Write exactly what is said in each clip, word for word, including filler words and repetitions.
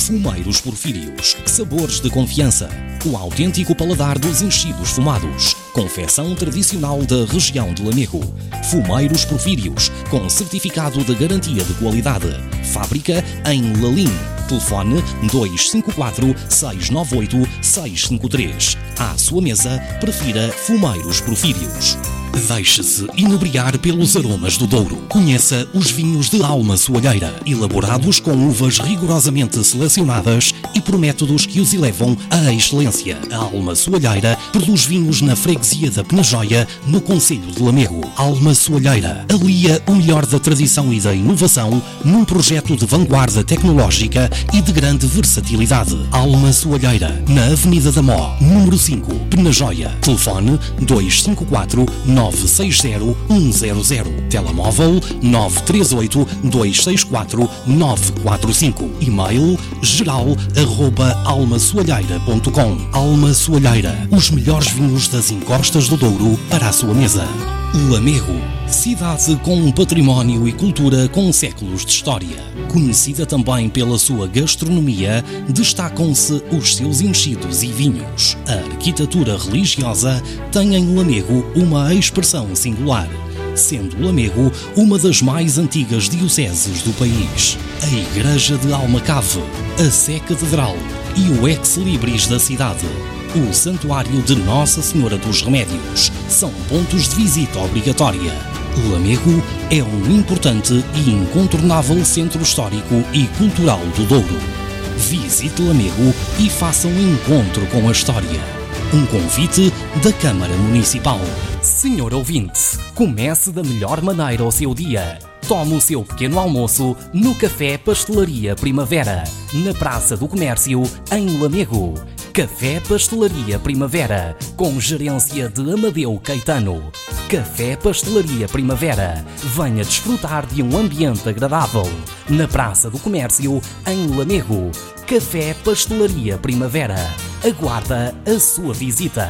Fumeiros Porfírios, sabores de confiança. O autêntico paladar dos enchidos fumados. Confecção tradicional da região de Lamego. Fumeiros Porfírios, com certificado de garantia de qualidade. Fábrica em Lalim. Telefone dois cinco quatro, seis nove oito, seis cinco três. À sua mesa, prefira Fumeiros Porfírios. Deixe-se inebriar pelos aromas do Douro. Conheça os vinhos de Alma Soalheira, elaborados com uvas rigorosamente selecionadas e por métodos que os elevam à excelência. A Alma Soalheira produz vinhos na freguesia da Penajóia, no concelho de Lamego. Alma Soalheira alia o melhor da tradição e da inovação num projeto de vanguarda tecnológica e de grande versatilidade. Alma Soalheira, na Avenida da Mó, número cinco, Penajóia. Telefone dois cinco quatro, nove seis zero, um zero zero. Telemóvel nove três oito, dois seis quatro, nove quatro cinco. E-mail geral arroba almasoalheira ponto com. Alma Soalheira, os melhores vinhos das encostas do Douro para a sua mesa. Lamego, cidade com um património e cultura com séculos de história. Conhecida também pela sua gastronomia, destacam-se os seus enchidos e vinhos. A arquitetura religiosa tem em Lamego uma expressão singular, sendo Lamego uma das mais antigas dioceses do país. A Igreja de Almacave, a Sé Catedral e o ex-libris da cidade, o Santuário de Nossa Senhora dos Remédios, são pontos de visita obrigatória. Lamego é um importante e incontornável centro histórico e cultural do Douro. Visite Lamego e faça um encontro com a história. Um convite da Câmara Municipal. Senhor ouvinte, comece da melhor maneira o seu dia. Tome o seu pequeno almoço no Café Pastelaria Primavera, na Praça do Comércio, em Lamego. Café Pastelaria Primavera, com gerência de Amadeu Caetano. Café Pastelaria Primavera, venha desfrutar de um ambiente agradável. Na Praça do Comércio, em Lamego. Café Pastelaria Primavera, aguarda a sua visita.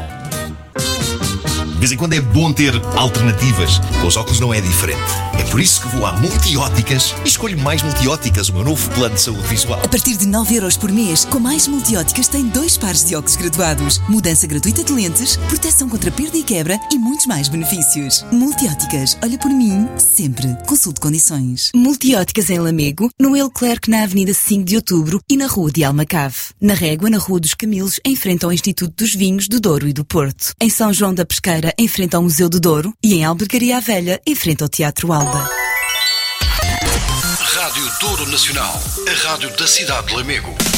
De vez em quando é bom ter alternativas. Com os óculos não é diferente. É por isso que vou à Multióticas e escolho Mais Multióticas, o meu novo plano de saúde visual. A partir de nove euros por mês, com Mais Multióticas tem dois pares de óculos graduados, mudança gratuita de lentes, proteção contra perda e quebra e muitos mais benefícios. Multióticas, olha por mim, sempre. Consulte condições. Multióticas em Lamego, no El Clerc na Avenida cinco de Outubro e na Rua de Almacave. Na Régua, na Rua dos Camilos, em frente ao Instituto dos Vinhos do Douro e do Porto. Em São João da Pesqueira, em frente ao Museu do Douro, e em Albergaria Velha, em frente ao Teatro Alba. Rádio Douro Nacional, a rádio da cidade de Lamego.